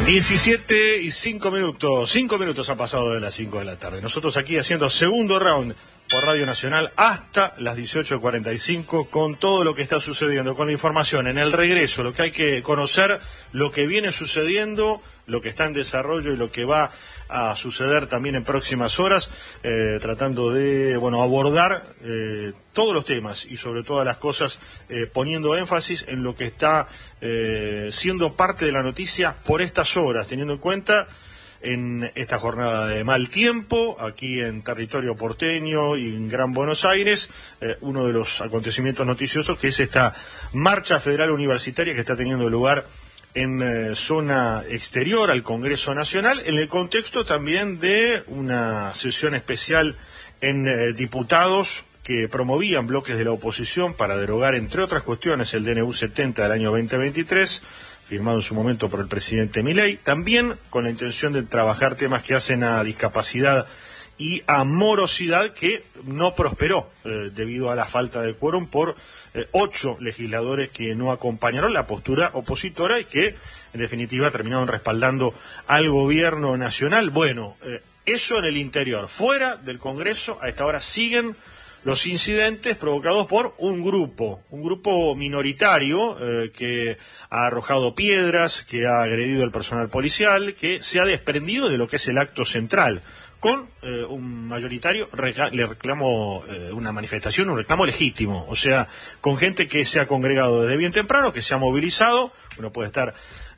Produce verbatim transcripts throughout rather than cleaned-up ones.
diecisiete y cinco minutos, cinco minutos ha pasado de las cinco de la tarde. Nosotros aquí haciendo segundo round por Radio Nacional hasta las dieciocho cuarenta y cinco con todo lo que está sucediendo, con la información en el regreso, lo que hay que conocer, lo que viene sucediendo, lo que está en desarrollo y lo que va a suceder también en próximas horas, eh, tratando de bueno abordar eh, todos los temas y sobre todas las cosas eh, poniendo énfasis en lo que está eh, siendo parte de la noticia por estas horas, teniendo en cuenta en esta jornada de mal tiempo, aquí en territorio porteño y en Gran Buenos Aires, eh, uno de los acontecimientos noticiosos que es esta marcha federal universitaria que está teniendo lugar en eh, zona exterior al Congreso Nacional, en el contexto también de una sesión especial en eh, diputados que promovían bloques de la oposición para derogar, entre otras cuestiones, el D N U setenta del año veinte veintitrés, firmado en su momento por el presidente Milei, también con la intención de trabajar temas que hacen a discapacidad y a morosidad, que no prosperó eh, debido a la falta de quórum por eh, ocho legisladores que no acompañaron la postura opositora y que en definitiva terminaron respaldando al gobierno nacional. Bueno, eh, eso en el interior. Fuera del Congreso a esta hora siguen los incidentes provocados por un grupo, un grupo minoritario eh, que ha arrojado piedras, que ha agredido al personal policial, que se ha desprendido de lo que es el acto central, con eh, un mayoritario recla le reclamo eh, una manifestación, un reclamo legítimo, o sea, con gente que se ha congregado desde bien temprano, que se ha movilizado. Uno puede estar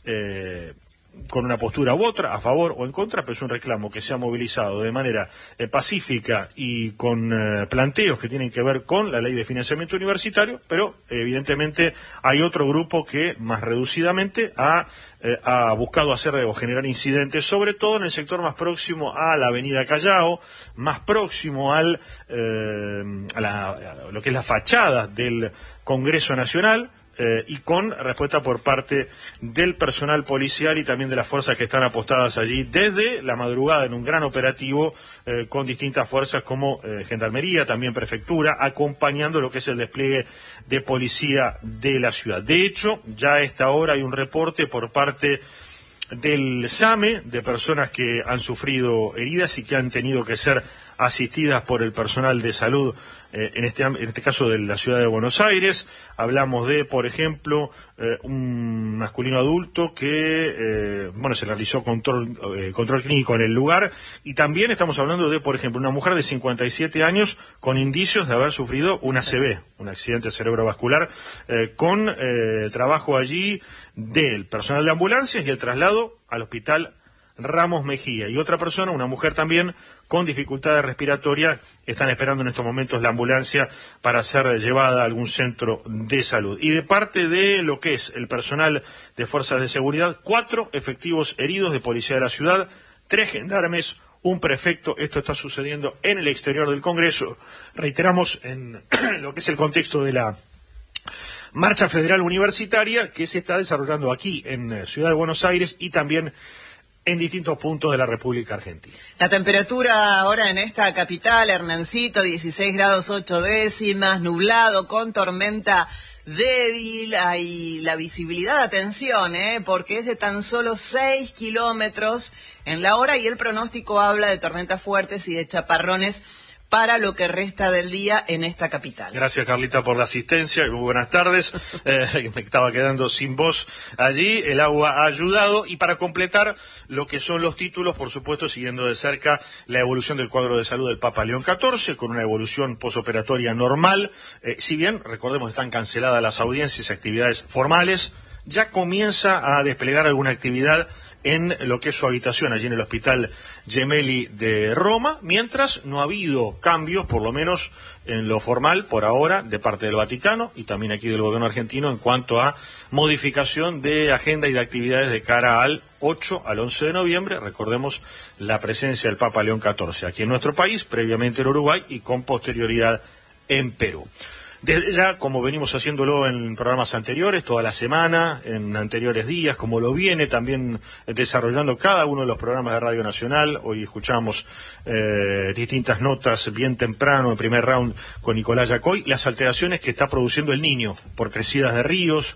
eh, con una postura u otra, a favor o en contra, pero es un reclamo que se ha movilizado de manera eh, pacífica y con eh, planteos que tienen que ver con la ley de financiamiento universitario, pero eh, evidentemente hay otro grupo que más reducidamente ha, eh, ha buscado hacer o generar incidentes, sobre todo en el sector más próximo a la avenida Callao, más próximo al eh, a, la, a lo que es la fachada del Congreso Nacional, Eh, y con respuesta por parte del personal policial y también de las fuerzas que están apostadas allí desde la madrugada en un gran operativo eh, con distintas fuerzas como eh, Gendarmería, también Prefectura, acompañando lo que es el despliegue de policía de la ciudad. De hecho, ya a esta hora hay un reporte por parte del SAME de personas que han sufrido heridas y que han tenido que ser asistidas por el personal de salud, eh, en, este, en este caso de la ciudad de Buenos Aires. Hablamos de, por ejemplo, eh, un masculino adulto que, eh, bueno, se realizó control, eh, control clínico en el lugar, y también estamos hablando de, por ejemplo, una mujer de cincuenta y siete años con indicios de haber sufrido un A C V, un accidente cerebrovascular, eh, con eh, trabajo allí del personal de ambulancias y el traslado al hospital Ramos Mejía. Y otra persona, una mujer también, con dificultades respiratorias, están esperando en estos momentos la ambulancia para ser llevada a algún centro de salud. Y de parte de lo que es el personal de fuerzas de seguridad, cuatro efectivos heridos de policía de la ciudad, tres gendarmes, un prefecto. Esto está sucediendo en el exterior del Congreso. Reiteramos, en lo que es el contexto de la marcha federal universitaria que se está desarrollando aquí en Ciudad de Buenos Aires y también en distintos puntos de la República Argentina. La temperatura ahora en esta capital, Hernancito, dieciséis grados ocho décimas, nublado, con tormenta débil. Hay la visibilidad, atención, ¿eh? porque es de tan solo seis kilómetros en la hora, y el pronóstico habla de tormentas fuertes y de chaparrones para lo que resta del día en esta capital. Gracias, Carlita, por la asistencia. Muy buenas tardes. Eh, me estaba quedando sin voz allí. El agua ha ayudado. Y para completar lo que son los títulos, por supuesto, siguiendo de cerca la evolución del cuadro de salud del Papa León catorce, con una evolución posoperatoria normal. Eh, si bien, recordemos, están canceladas las audiencias y actividades formales, ya comienza a desplegar alguna actividad en lo que es su habitación allí en el Hospital Gemelli de Roma, mientras no ha habido cambios, por lo menos en lo formal, por ahora, de parte del Vaticano y también aquí del gobierno argentino, en cuanto a modificación de agenda y de actividades de cara al ocho al once de noviembre. Recordemos la presencia del Papa León catorce aquí en nuestro país, previamente en Uruguay y con posterioridad en Perú. Desde ya, como venimos haciéndolo en programas anteriores, toda la semana, en anteriores días, como lo viene también desarrollando cada uno de los programas de Radio Nacional. Hoy escuchamos eh, distintas notas bien temprano, en primer round, con Nicolás Yacoy, las alteraciones que está produciendo el Niño por crecidas de ríos,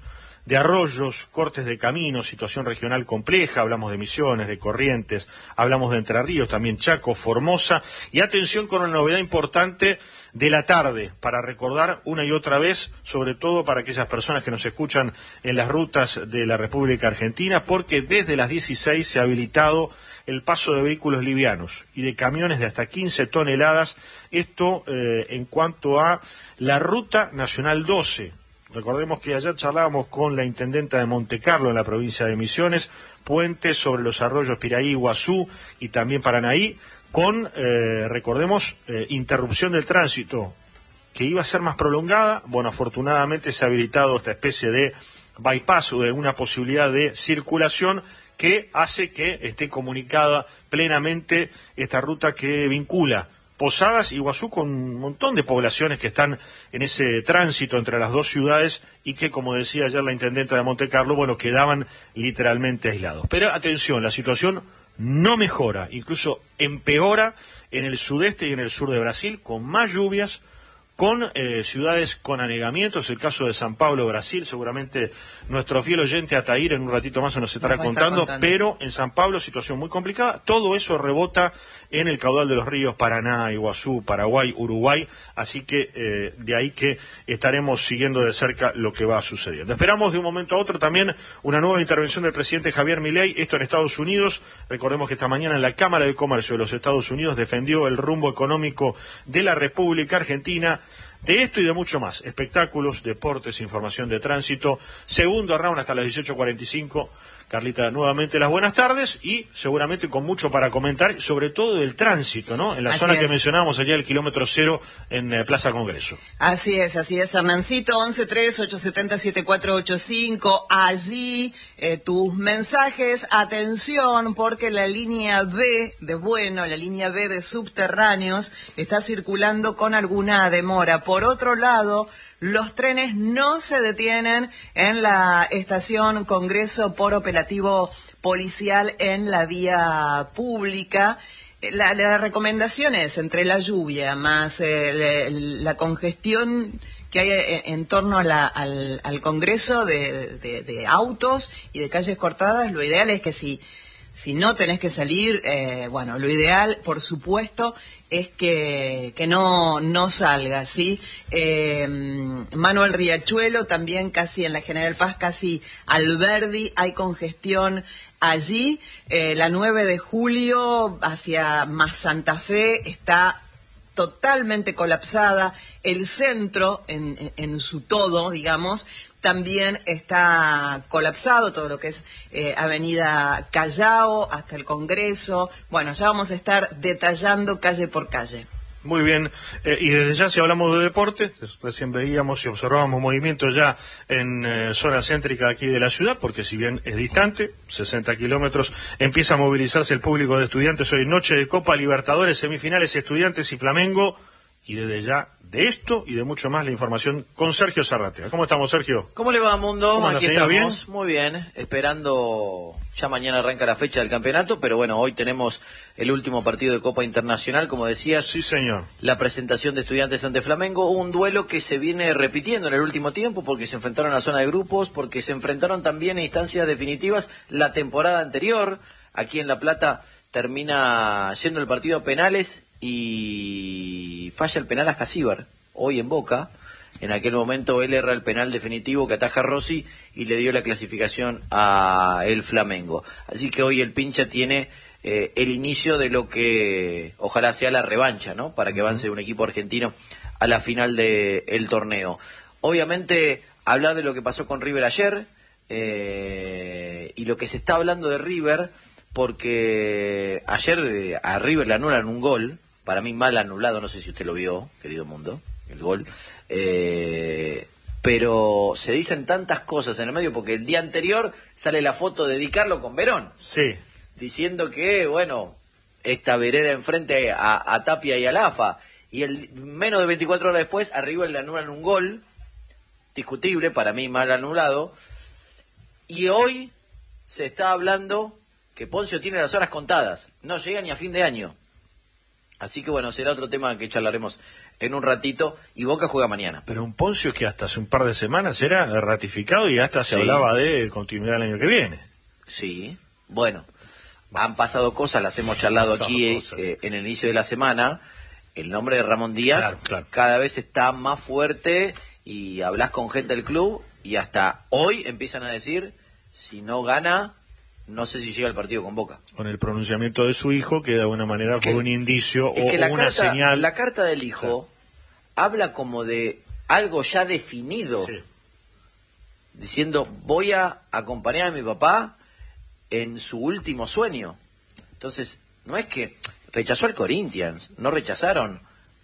de arroyos, cortes de caminos, situación regional compleja, hablamos de Misiones, de Corrientes, hablamos de Entre Ríos, también Chaco, Formosa, y atención con una novedad importante de la tarde, para recordar una y otra vez, sobre todo para aquellas personas que nos escuchan en las rutas de la República Argentina, porque desde las dieciséis se ha habilitado el paso de vehículos livianos y de camiones de hasta quince toneladas, esto eh, en cuanto a la Ruta Nacional doce. Recordemos que ayer charlábamos con la intendenta de Montecarlo en la provincia de Misiones, puentes sobre los arroyos Piraí, Iguazú y también Paranaí, con, eh, recordemos, eh, interrupción del tránsito, que iba a ser más prolongada. Bueno, afortunadamente se ha habilitado esta especie de bypass o de una posibilidad de circulación que hace que esté comunicada plenamente esta ruta que vincula Posadas y Iguazú con un montón de poblaciones que están en ese tránsito entre las dos ciudades y que, como decía ayer la intendenta de Montecarlo, bueno, quedaban literalmente aislados. Pero atención, la situación no mejora, incluso empeora en el sudeste y en el sur de Brasil, con más lluvias, con eh, ciudades con anegamientos, el caso de San Pablo, Brasil, seguramente nuestro fiel oyente Ataír en un ratito más se nos estará contando, contando, pero en San Pablo situación muy complicada, todo eso rebota en el caudal de los ríos Paraná, Iguazú, Paraguay, Uruguay, así que eh, de ahí que estaremos siguiendo de cerca lo que va sucediendo. Esperamos de un momento a otro también una nueva intervención del presidente Javier Milei, esto en Estados Unidos. Recordemos que esta mañana en la Cámara de Comercio de los Estados Unidos defendió el rumbo económico de la República Argentina. De esto y de mucho más, espectáculos, deportes, información de tránsito, segundo round hasta las dieciocho cuarenta y cinco. Carlita, nuevamente las buenas tardes y seguramente con mucho para comentar, sobre todo del tránsito, ¿no? En la así zona es. que mencionábamos allá, el kilómetro cero en eh, Plaza Congreso. Así es, así es, Hernancito, once tres ocho siete cero siete cuatro ocho cinco, allí eh, tus mensajes, atención, porque la línea B de Bueno, la línea B de subterráneos, está circulando con alguna demora. Por otro lado, los trenes no se detienen en la estación Congreso por operativo policial en la vía pública. La, la recomendación es, entre la lluvia más eh, la, la congestión que hay en, en torno a la, al, al Congreso de, de, de autos y de calles cortadas, lo ideal es que si, si no tenés que salir, eh, bueno, lo ideal, por supuesto, es que, que no, no salga, ¿sí? Eh, Manuel Riachuelo, también casi en la General Paz, casi Alberdi, hay congestión allí. Eh, la nueve de julio hacia más Santa Fe está totalmente colapsada. El centro, en, en, en su todo, digamos, también está colapsado, todo lo que es eh, Avenida Callao hasta el Congreso. Bueno, ya vamos a estar detallando calle por calle. Muy bien, eh, y desde ya si hablamos de deporte, recién veíamos y observábamos movimientos ya en eh, zona céntrica aquí de la ciudad, porque si bien es distante, sesenta kilómetros, empieza a movilizarse el público de estudiantes. Hoy noche de Copa Libertadores, semifinales, Estudiantes y Flamengo, y desde ya de esto y de mucho más la información con Sergio Zarratea. ¿Cómo estamos, Sergio? ¿Cómo le va, Mundo? ¿Cómo anda, Aquí señor? estamos, ¿Bien? muy bien, esperando, ya mañana arranca la fecha del campeonato, pero bueno, hoy tenemos el último partido de Copa Internacional, como decías. Sí, señor. La presentación de Estudiantes ante Flamengo, un duelo que se viene repitiendo en el último tiempo, porque se enfrentaron a la zona de grupos, porque se enfrentaron también en instancias definitivas la temporada anterior. Aquí en La Plata termina yendo el partido a penales y falla el penal a Ascasíbar, hoy en Boca. En aquel momento él erra el penal definitivo que ataja a Rossi y le dio la clasificación a el Flamengo. Así que hoy el pincha tiene eh, el inicio de lo que ojalá sea la revancha, ¿no? Para que avance un equipo argentino a la final del torneo. Obviamente, hablar de lo que pasó con River ayer eh, y lo que se está hablando de River, porque ayer eh, a River le anulan un gol, para mí mal anulado, no sé si usted lo vio, querido Mundo, el gol, eh, pero se dicen tantas cosas en el medio, porque el día anterior sale la foto de Di Carlo con Verón, Sí. diciendo que, bueno, esta vereda enfrente a, a Tapia y a Lafa, y el, menos de veinticuatro horas después a River le anulan un gol, discutible, para mí mal anulado, y hoy se está hablando que Poncio tiene las horas contadas, no llega ni a fin de año. Así que bueno, será otro tema que charlaremos en un ratito, y Boca juega mañana. Pero un Poncio que hasta hace un par de semanas era ratificado y hasta se Sí. hablaba de continuidad el año que viene. Sí, bueno, han pasado cosas, las hemos charlado Pasado aquí cosas. eh, en el inicio de la semana. El nombre de Ramón Díaz Claro, claro. cada vez está más fuerte, y hablas con gente del club y hasta hoy empiezan a decir, si no gana, no sé si llega el partido con Boca. Con el pronunciamiento de su hijo, que de alguna manera que- fue un indicio Es o, que la o una carta, señal. la carta del hijo habla como de algo ya definido, Sí. diciendo, voy a acompañar a mi papá en su último sueño. Entonces, no es que rechazó al Corinthians, no rechazaron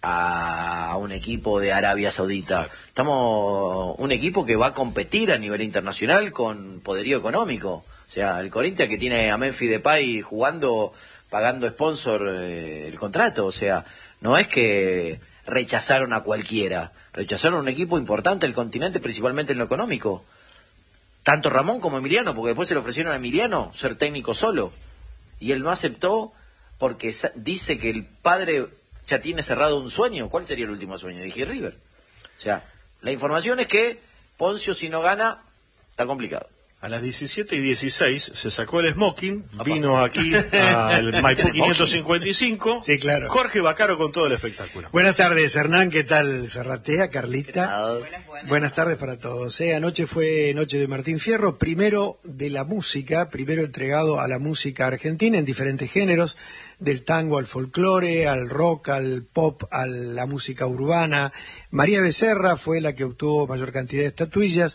a un equipo de Arabia Saudita. Claro. Estamos un equipo que va a competir a nivel internacional con poderío económico. O sea, el Corinthians que tiene a Memphis Depay jugando, pagando sponsor eh, el contrato. O sea, no es que rechazaron a cualquiera, rechazaron a un equipo importante del continente, principalmente en lo económico. Tanto Ramón como Emiliano, porque después se le ofrecieron a Emiliano ser técnico solo. Y él no aceptó porque sa- dice que el padre ya tiene cerrado un sueño. ¿Cuál sería el último sueño? Dije River. O sea, la información es que Poncio, si no gana, está complicado. A las diecisiete y dieciséis se sacó el smoking, Apa. vino aquí al Maipú quinientos cincuenta y cinco. Sí, claro. Jorge Bacaro con todo el espectáculo. Buenas tardes, Hernán, ¿qué tal? Serratea, Carlita. Buenas, buenas. Buenas tardes para todos. Eh, anoche fue Noche de Martín Fierro, primero de la música, primero entregado a la música argentina en diferentes géneros, del tango al folclore, al rock, al pop, a la música urbana. María Becerra fue la que obtuvo mayor cantidad de estatuillas,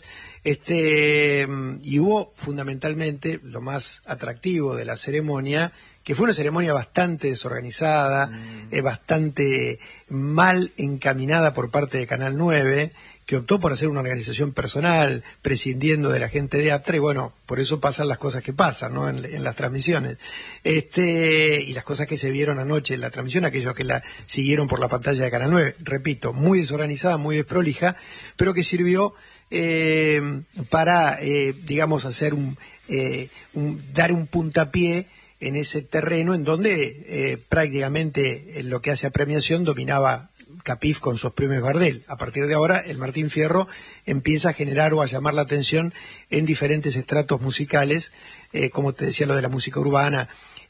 este, y hubo fundamentalmente lo más atractivo de la ceremonia, que fue una ceremonia bastante desorganizada, Mm. eh, bastante mal encaminada por parte de Canal nueve, que optó por hacer una organización personal, prescindiendo de la gente de Aptra, y bueno, por eso pasan las cosas que pasan, ¿no? En, en las transmisiones. Este, y las cosas que se vieron anoche en la transmisión, aquellos que la siguieron por la pantalla de Canal nueve, repito, muy desorganizada, muy desprolija, pero que sirvió eh, para, eh, digamos, hacer un, eh, un, dar un puntapié en ese terreno en donde eh, prácticamente en lo que hace a premiación dominaba Capif con sus premios Gardel. A partir de ahora, el Martín Fierro empieza a generar o a llamar la atención en diferentes estratos musicales, eh, como te decía, lo de la música urbana.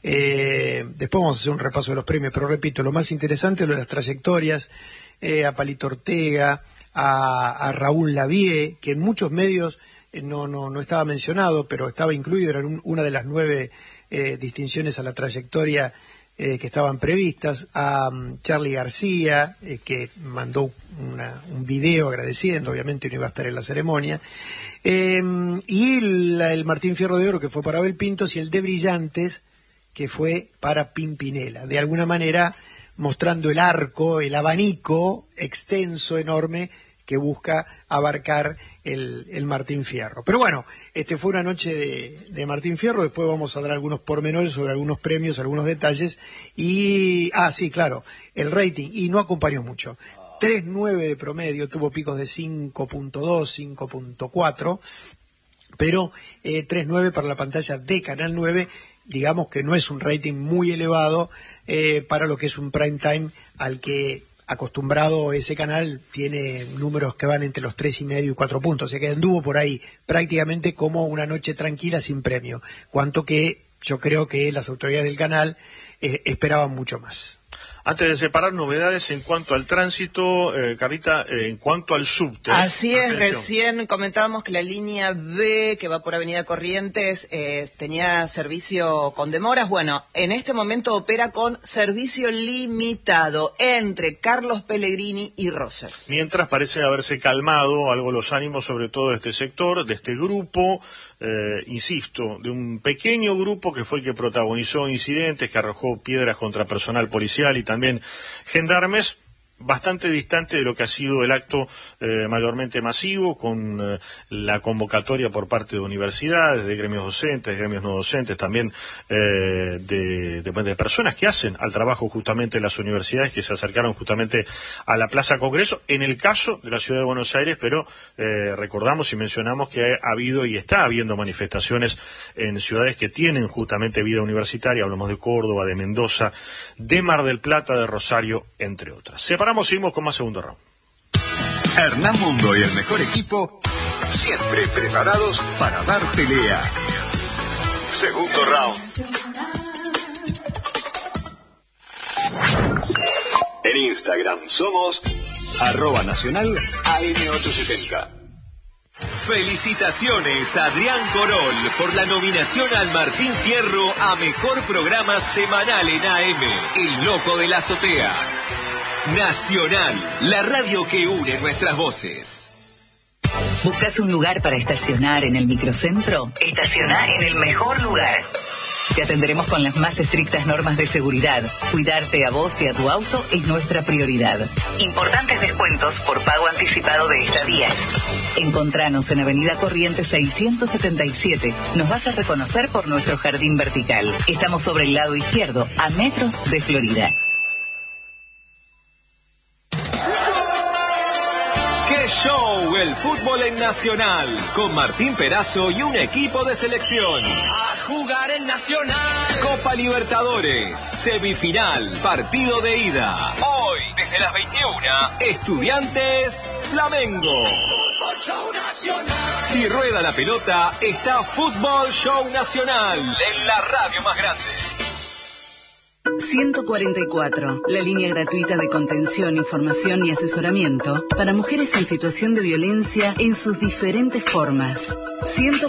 Eh, después vamos a hacer un repaso de los premios, pero repito, lo más interesante es lo de las trayectorias, eh, a Palito Ortega, a, a Raúl Lavie, que en muchos medios eh, no, no, no estaba mencionado, pero estaba incluido, era un, una de las nueve eh, distinciones a la trayectoria Eh, que estaban previstas, a um, Charly García, eh, que mandó una, un video agradeciendo, obviamente no iba a estar en la ceremonia, eh, y el, el Martín Fierro de Oro, que fue para Abel Pintos, y el de Brillantes, que fue para Pimpinela, de alguna manera mostrando el arco, el abanico extenso, enorme, que busca abarcar el, el Martín Fierro. Pero bueno, este fue una noche de, de Martín Fierro, después vamos a dar algunos pormenores sobre algunos premios, algunos detalles, y, ah, sí, claro, el rating, y no acompañó mucho. tres punto nueve de promedio, tuvo picos de cinco punto dos, cinco punto cuatro, pero eh, tres punto nueve para la pantalla de Canal nueve, digamos que no es un rating muy elevado eh, para lo que es un prime time al que acostumbrado ese canal tiene números que van entre los tres y medio y cuatro puntos, o sea que anduvo por ahí prácticamente como una noche tranquila sin premio, cuanto que yo creo que las autoridades del canal eh, esperaban mucho más. Antes de separar, novedades en cuanto al tránsito, eh, Carita, eh, en cuanto al subte. Así es, Atención. recién comentábamos que la línea B, que va por Avenida Corrientes, eh, tenía servicio con demoras. Bueno, en este momento opera con servicio limitado entre Carlos Pellegrini y Rosas. Mientras parece haberse calmado algo los ánimos, sobre todo de este sector, de este grupo, eh, insisto, de un pequeño grupo que fue el que protagonizó incidentes, que arrojó piedras contra personal policial y también gendarmes, bastante distante de lo que ha sido el acto eh, mayormente masivo, con eh, la convocatoria por parte de universidades, de gremios docentes, de gremios no docentes, también eh, de, de, de personas que hacen al trabajo justamente en las universidades, que se acercaron justamente a la Plaza Congreso, en el caso de la Ciudad de Buenos Aires, pero eh, recordamos y mencionamos que ha habido y está habiendo manifestaciones en ciudades que tienen justamente vida universitaria, hablamos de Córdoba, de Mendoza, de Mar del Plata, de Rosario, entre otras. Separamos paramos, seguimos con más segundo round. Hernán Mundo y el mejor equipo, siempre preparados para dar pelea. Segundo round. En Instagram somos arroba nacional A M ochocientos setenta. Felicitaciones a Adrián Corol por la nominación al Martín Fierro a Mejor Programa Semanal en A M, El Loco de la Azotea. Nacional, la radio que une nuestras voces. ¿Buscas un lugar para estacionar en el microcentro? Estaciona en el mejor lugar. Te atenderemos con las más estrictas normas de seguridad. Cuidarte a vos y a tu auto es nuestra prioridad. Importantes descuentos por pago anticipado de estadías. Encontranos en Avenida Corrientes seiscientos setenta y siete. Nos vas a reconocer por nuestro jardín vertical. Estamos sobre el lado izquierdo, a metros de Florida. ¡Qué show! El fútbol en Nacional, con Martín Perazo y un equipo de selección. A jugar en Nacional. Copa Libertadores, semifinal, partido de ida. Hoy, desde las veintiuna, Estudiantes Flamengo. Fútbol Show Nacional. Si rueda la pelota, está Fútbol Show Nacional, en la radio más grande. ciento cuarenta y cuatro, la línea gratuita de contención, información y asesoramiento para mujeres en situación de violencia en sus diferentes formas. ciento